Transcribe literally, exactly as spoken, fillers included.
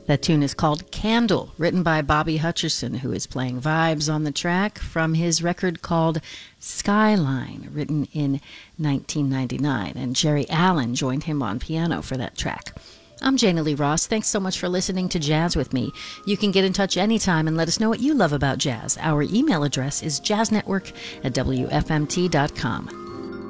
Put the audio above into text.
That tune is called Candle, written by Bobby Hutcherson, who is playing vibes on the track from his record called Skyline, written in nineteen ninety-nine. And Jerry Allen joined him on piano for that track. I'm Jana Lee Ross. Thanks so much for listening to Jazz with me. You can get in touch anytime and let us know what you love about jazz. Our email address is jazznetwork at w f m t dot com.